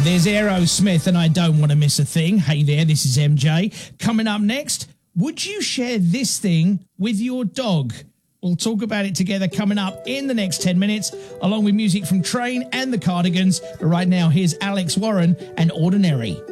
There's Aerosmith and I Don't Want to Miss a Thing. Hey there, this is MJ. Coming up next, would you share this thing with your dog? We'll talk about it together coming up in the next 10 minutes, along with music from Train and the Cardigans. But right now, here's Alex Warren and Ordinary.